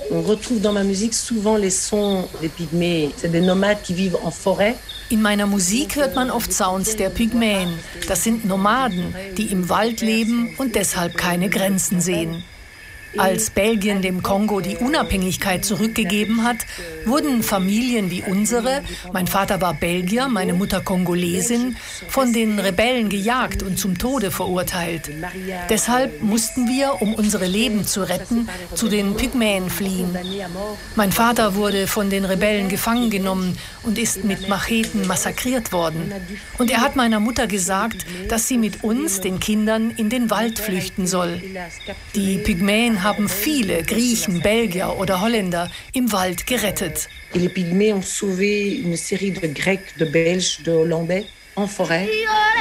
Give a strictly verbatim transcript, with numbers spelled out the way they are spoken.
On retrouve dans ma musique souvent les sons des Pygmées. C'est des nomades qui vivent en forêt. In meiner Musik hört man oft Sounds der Pygmäen. Das sind Nomaden, die im Wald leben und deshalb keine Grenzen sehen. Als Belgien dem Kongo die Unabhängigkeit zurückgegeben hat, wurden Familien wie unsere, mein Vater war Belgier, meine Mutter Kongolesin, von den Rebellen gejagt und zum Tode verurteilt. Deshalb mussten wir, um unsere Leben zu retten, zu den Pygmäen fliehen. Mein Vater wurde von den Rebellen gefangen genommen und ist mit Macheten massakriert worden. Und er hat meiner Mutter gesagt, dass sie mit uns, den Kindern, in den Wald flüchten soll. Die Pygmäen haben viele Griechen, Belgier oder Holländer im Wald gerettet. Et les Pygmées ont sauvé une série de Grecs, de Belges, de Hollandais en forêt.